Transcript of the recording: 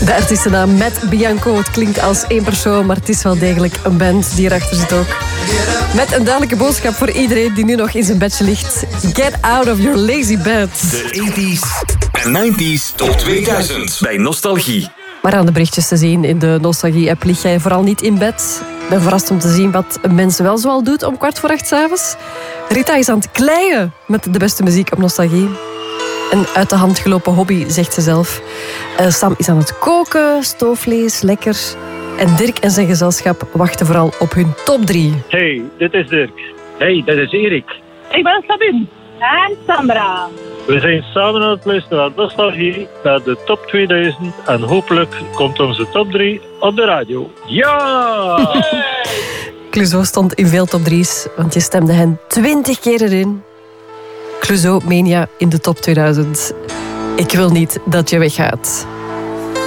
De artiestennaam Matt Bianco. Het klinkt als één persoon, maar het is wel degelijk een band die erachter zit ook. Met een duidelijke boodschap voor iedereen die nu nog in zijn bedje ligt. Get out of your lazy bed. De 80s en 90s tot 2000 bij Nostalgie. Maar aan de berichtjes te zien in de Nostalgie-app lig jij vooral niet in bed. Ik ben verrast om te zien wat mensen wel zoal doet om 7:15 s'avonds. Rita is aan het kleien met de beste muziek op Nostalgie. Een uit de hand gelopen hobby, zegt ze zelf. Sam is aan het koken, stoofvlees, lekker. En Dirk en zijn gezelschap wachten vooral op hun top 3. Hey, dit is Dirk. Hey, dit is Erik. Ik ben Sabine. En Sandra. We zijn samen aan het luisteren naar Nostalgie, naar de top 2000. En hopelijk komt onze top 3 op de radio. Ja! Clouseau stond in veel top 3's, want je stemde hen 20 keer erin. Clouseau Mania in de top 2000. Ik wil niet dat je weggaat.